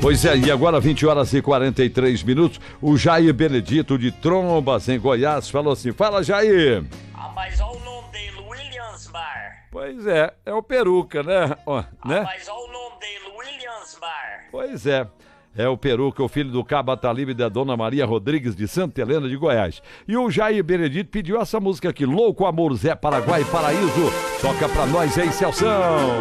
Pois é, e agora 20 horas e 43 minutos, o Jair Benedito de Trombas, em Goiás, falou assim, fala Jair. Mas olha o nome dele, Williams Bar. Pois é o Peruca, né? Mas olha o nome dele, Williams Bar. Pois é o Peruca, o filho do Cabo Atalibe da Dona Maria Rodrigues de Santa Helena de Goiás. E o Jair Benedito pediu essa música aqui, Louco Amor, Zé Paraguai Paraíso, toca pra nós aí, Celção.